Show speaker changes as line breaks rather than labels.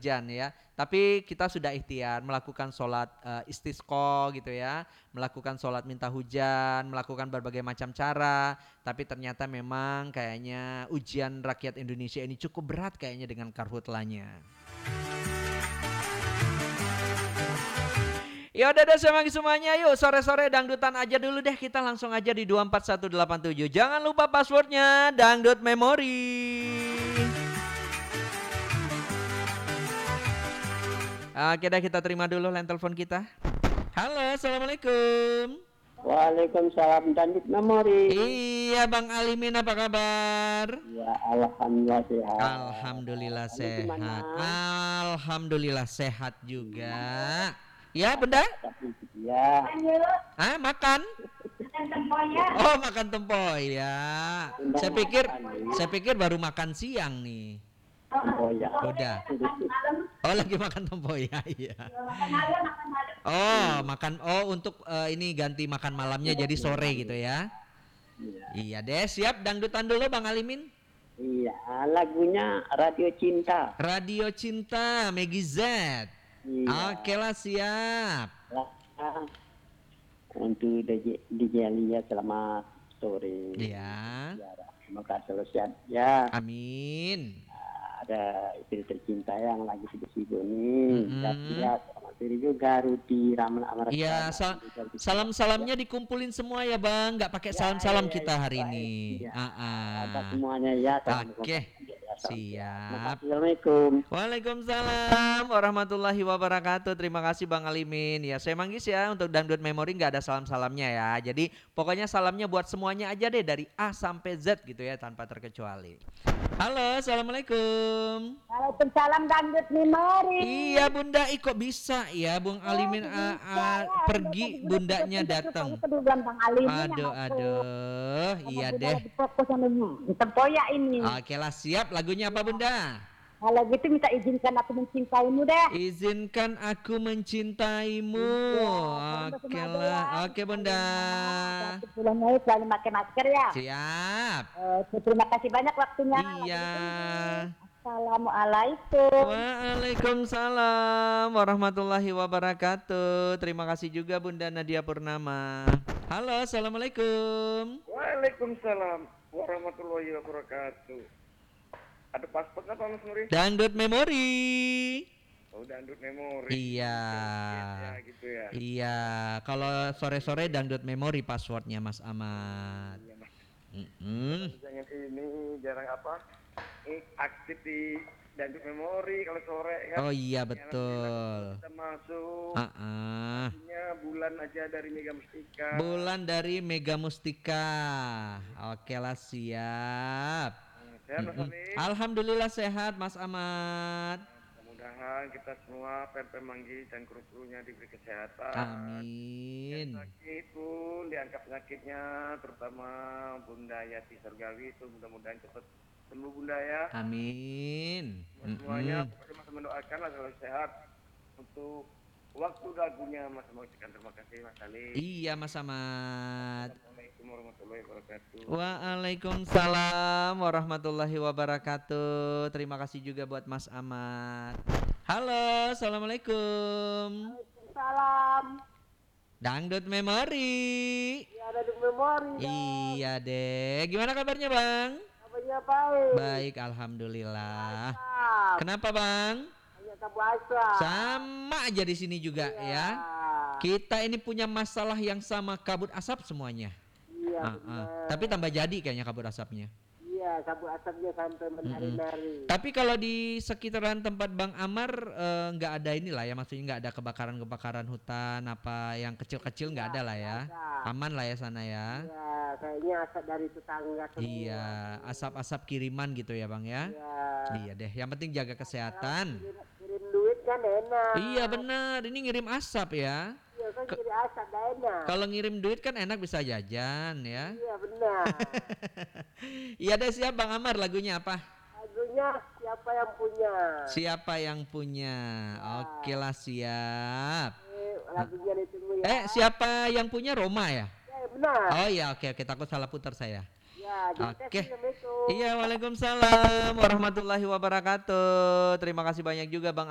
hujan ya. Tapi kita sudah ikhtiar melakukan sholat istisqa gitu ya, melakukan sholat minta hujan, melakukan berbagai macam cara. Tapi ternyata memang kayaknya ujian rakyat Indonesia ini cukup berat kayaknya dengan karhutlanya. Ya udah deh semuanya, yuk sore-sore dangdutan aja dulu deh, kita langsung aja di 24187. Jangan lupa passwordnya dangdut memori. Oke dah, kita terima dulu line telepon kita. Halo, assalamualaikum.
Waalaikumsalam dangdut memori.
Iya Bang Alimin, apa kabar?
Ya alhamdulillah sehat.
Alhamdulillah sehat. Alhamdulillah sehat juga. Ya bunda?
Ya.
Makan? Oh makan tempoyak ya. Saya pikir baru makan siang nih.
Tempoyak.
Udah. Oh lagi makan tempoyak ya. Oh makan. Oh untuk ini ganti makan malamnya jadi sore gitu ya. Iya deh, siap dangdutan dulu Bang Alimin.
Iya, lagunya Radio Cinta.
Radio Cinta, Meggy Z.
Iya.
Oke lah, siap.
Untuk DJ Alia, selamat sore.
Iya.
Semoga selalu sehat ya.
Amin.
Ada istri tercinta yang lagi sibuk-sibuk nih. Ya, selamat sore juga Rudi Ramlan Amar.
Iya, salam-salamnya dikumpulin semua ya Bang. Nggak pakai salam-salam kita hari ini.
Ada semuanya ya.
Oke. Siap.
Assalamualaikum.
Waalaikumsalam warahmatullahi wabarakatuh. Terima kasih Bang Alimin. Ya saya manggis ya, untuk dangdut memori nggak ada salam-salamnya ya. Jadi pokoknya salamnya buat semuanya aja deh, dari A sampai Z gitu ya, tanpa terkecuali. Halo, assalamualaikum.
Waalaikumsalam dangdut memori.
Iya Bunda, kok bisa ya Bung Alimin pergi, bundanya datang. Aduh, iya deh.
Tempoyak ini.
Oke lah, siap. Lagunya apa Bunda?
Kalau gitu minta izinkan aku mencintaimu deh.
Izinkan aku mencintaimu. Oke lah, oke Bunda.
Selalu pakai masker ya.
Siap.
Terima kasih banyak waktunya.
Iya.
Assalamualaikum.
Waalaikumsalam warahmatullahi wabarakatuh. Terima kasih juga Bunda Nadia Purnama. Halo, assalamualaikum.
Waalaikumsalam warahmatullahi wabarakatuh. Ada paspor nggak Pak Mas Nuri?
Dangdut memori.
Oh, dangdut memori.
Iya.
Ya, gitu ya.
Iya. Kalau sore-sore dangdut memori passwordnya Mas Ahmad.
Iya, Mas.
Mm-mm.
Ini jarang aktif di dangdut memori kalau sore kan.
Oh iya betul.
Kita masuk. Bulan aja dari Mega Mustika.
Bulan dari Mega Mustika. Oke lah, siap.
Sehat Mas Ali?
Alhamdulillah sehat Mas Ahmad.
Mudah-mudahan kita semua Pem Manggi dan kru-krunya diberi kesehatan.
Amin.
Yang sakit pun diangkat penyakitnya, terutama Bunda Yati Surgawi itu mudah-mudahan cepat sembuh Bunda ya.
Amin.
Semuanya pokoknya Mas mendoakan lah selalu sehat. Untuk waktu lagunya Mas mau ucapkan terima kasih Mas Ali.
Iya Mas Ahmad.
Assalamualaikum warahmatullahi wabarakatuh.
Waalaikumsalam warahmatullahi wabarakatuh. Terima kasih juga buat Mas Ahmad. Halo, assalamualaikum.
Waalaikumsalam.
Dangdut memori.
Ya, dangdut memori.
Iya deh. Gimana kabarnya Bang?
Kabarnya baik.
Baik, alhamdulillah. Kenapa Bang? Sama aja di sini juga ya. Kita ini punya masalah yang sama, kabut asap semuanya.
Iya.
Tapi tambah jadi kayaknya kabut asapnya.
Iya, kabut asapnya sampai menari-nari.
Tapi kalau di sekitaran tempat Bang Amar nggak ada inilah ya, maksudnya nggak ada kebakaran hutan apa yang kecil-kecil, nggak ada lah ya. Aman lah ya sana ya.
Iya, kayaknya asap dari tetangga semua.
Iya, asap-asap kiriman gitu ya Bang ya. Iya deh, yang penting jaga kesehatan.
Kirim duit kan enak.
Iya benar, ini ngirim asap ya.
Iya kan kirim asap gak enak.
Kalau ngirim duit kan enak, bisa jajan ya.
Iya benar.
Iya deh, siap Bang Amar, lagunya apa?
Lagunya siapa yang punya?
Siapa yang punya? Oke lah, siap.
Lagunya ditunggu ya.
Siapa yang punya, Roma ya?
Ya benar.
Oh iya, oke, takut salah putar saya.
Ya,
oke. Iya, waalaikumsalam warahmatullahi wabarakatuh. Terima kasih banyak juga Bang